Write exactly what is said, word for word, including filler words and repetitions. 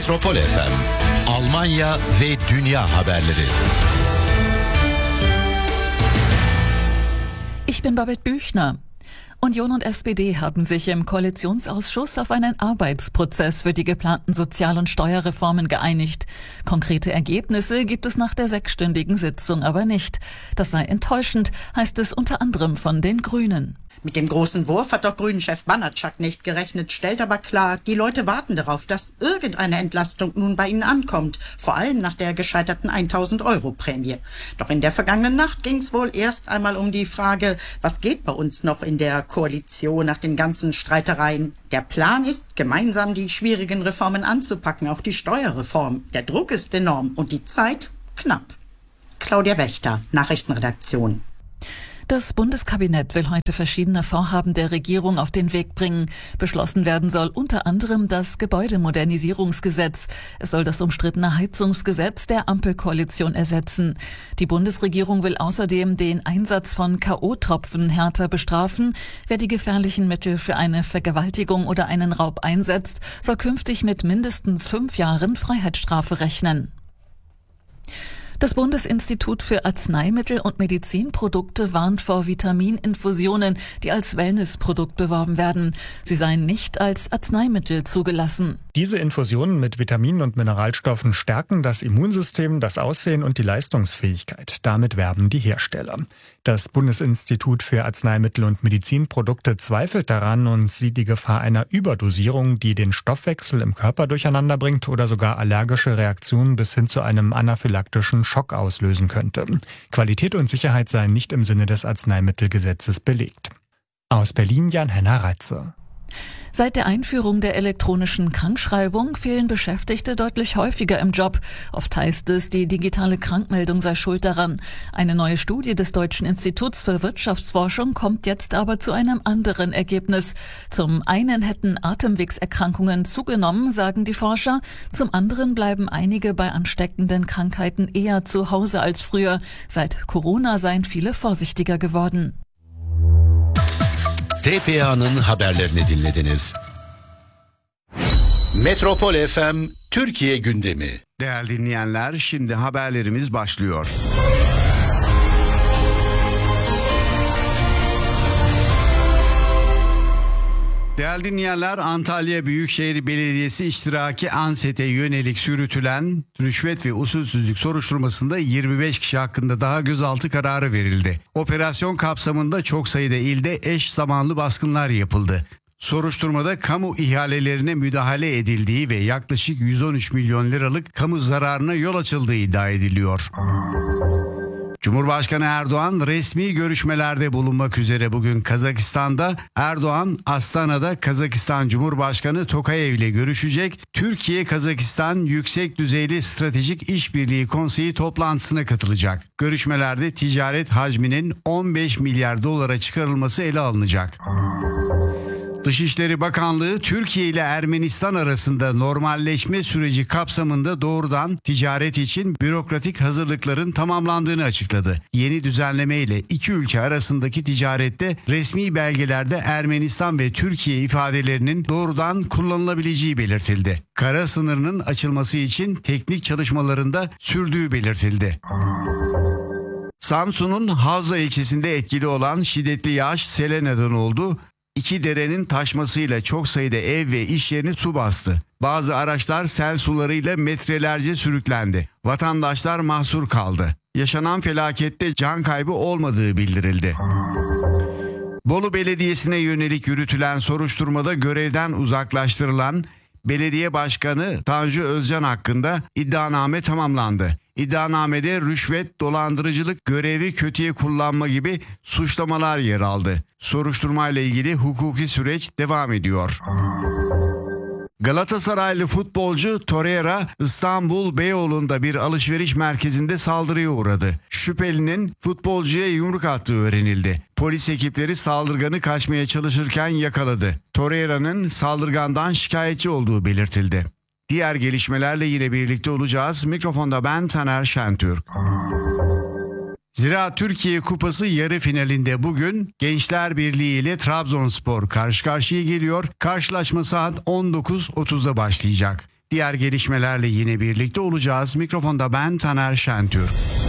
Metropol F M, Almanya ve dünya haberleri. Ich bin Babette Büchner. Union und S P D haben sich im Koalitionsausschuss auf einen Arbeitsprozess für die geplanten Sozial- und Steuerreformen geeinigt. Konkrete Ergebnisse gibt es nach der sechsstündigen Sitzung aber nicht. Das sei enttäuschend, heißt es unter anderem von den Grünen. Mit dem großen Wurf hat doch Grünen-Chef Banatschak nicht gerechnet, stellt aber klar, die Leute warten darauf, dass irgendeine Entlastung nun bei ihnen ankommt, vor allem nach der gescheiterten tausend-Euro-Prämie. Doch in der vergangenen Nacht ging es wohl erst einmal um die Frage, was geht bei uns noch in der Koalition nach den ganzen Streitereien. Der Plan ist, gemeinsam die schwierigen Reformen anzupacken, auch die Steuerreform. Der Druck ist enorm und die Zeit knapp. Claudia Wächter, Nachrichtenredaktion. Das Bundeskabinett will heute verschiedene Vorhaben der Regierung auf den Weg bringen. Beschlossen werden soll unter anderem das Gebäudemodernisierungsgesetz. Es soll das umstrittene Heizungsgesetz der Ampelkoalition ersetzen. Die Bundesregierung will außerdem den Einsatz von K O-Tropfen härter bestrafen. Wer die gefährlichen Mittel für eine Vergewaltigung oder einen Raub einsetzt, soll künftig mit mindestens fünf Jahren Freiheitsstrafe rechnen. Das Bundesinstitut für Arzneimittel und Medizinprodukte warnt vor Vitamininfusionen, die als Wellnessprodukt beworben werden. Sie seien nicht als Arzneimittel zugelassen. Diese Infusionen mit Vitaminen und Mineralstoffen stärken das Immunsystem, das Aussehen und die Leistungsfähigkeit. Damit werben die Hersteller. Das Bundesinstitut für Arzneimittel und Medizinprodukte zweifelt daran und sieht die Gefahr einer Überdosierung, die den Stoffwechsel im Körper durcheinander bringt oder sogar allergische Reaktionen bis hin zu einem anaphylaktischen Schock auslösen könnte. Qualität und Sicherheit seien nicht im Sinne des Arzneimittelgesetzes belegt. Aus Berlin Jan-Henner Reitze. Seit der Einführung der elektronischen Krankschreibung fehlen Beschäftigte deutlich häufiger im Job. Oft heißt es, die digitale Krankmeldung sei schuld daran. Eine neue Studie des Deutschen Instituts für Wirtschaftsforschung kommt jetzt aber zu einem anderen Ergebnis. Zum einen hätten Atemwegserkrankungen zugenommen, sagen die Forscher. Zum anderen bleiben einige bei ansteckenden Krankheiten eher zu Hause als früher. Seit Corona seien viele vorsichtiger geworden. T P A'nın haberlerini dinlediniz. Metropol F M Türkiye gündemi. Değerli dinleyenler, şimdi haberlerimiz başlıyor. Değerli dinleyenler, Antalya Büyükşehir Belediyesi iştiraki ANSET'e yönelik yürütülen rüşvet ve usulsüzlük soruşturmasında yirmi beş kişi hakkında daha gözaltı kararı verildi. Operasyon kapsamında çok sayıda ilde eş zamanlı baskınlar yapıldı. Soruşturmada kamu ihalelerine müdahale edildiği ve yaklaşık yüz on üç milyon liralık kamu zararına yol açıldığı iddia ediliyor. Cumhurbaşkanı Erdoğan resmi görüşmelerde bulunmak üzere bugün Kazakistan'da. Erdoğan, Astana'da Kazakistan Cumhurbaşkanı Tokayev ile görüşecek. Türkiye-Kazakistan Yüksek Düzeyli Stratejik İşbirliği Konseyi toplantısına katılacak. Görüşmelerde ticaret hacminin on beş milyar dolara çıkarılması ele alınacak. Dışişleri Bakanlığı, Türkiye ile Ermenistan arasında normalleşme süreci kapsamında doğrudan ticaret için bürokratik hazırlıkların tamamlandığını açıkladı. Yeni düzenleme ile iki ülke arasındaki ticarette resmi belgelerde Ermenistan ve Türkiye ifadelerinin doğrudan kullanılabileceği belirtildi. Kara sınırının açılması için teknik çalışmalarında sürdüğü belirtildi. Samsun'un Havza ilçesinde etkili olan şiddetli yağış sele neden oldu. İki derenin taşmasıyla çok sayıda ev ve iş yerini su bastı. Bazı araçlar sel sularıyla metrelerce sürüklendi. Vatandaşlar mahsur kaldı. Yaşanan felakette can kaybı olmadığı bildirildi. Bolu Belediyesi'ne yönelik yürütülen soruşturmada görevden uzaklaştırılan Belediye Başkanı Tanju Özcan hakkında iddianame tamamlandı. İddianamede rüşvet, dolandırıcılık, görevi kötüye kullanma gibi suçlamalar yer aldı. Soruşturmayla ilgili hukuki süreç devam ediyor. Galatasaraylı futbolcu Torreira, İstanbul Beyoğlu'nda bir alışveriş merkezinde saldırıya uğradı. Şüphelinin futbolcuya yumruk attığı öğrenildi. Polis ekipleri saldırganı kaçmaya çalışırken yakaladı. Torreira'nın saldırgandan şikayetçi olduğu belirtildi. Diğer gelişmelerle yine birlikte olacağız. Mikrofonda ben Taner Şentürk. Zira Türkiye Kupası yarı finalinde bugün Gençler Birliği ile Trabzonspor karşı karşıya geliyor. Karşılaşma saat on dokuz otuzda başlayacak. Diğer gelişmelerle yine birlikte olacağız. Mikrofonda ben Taner Şentürk.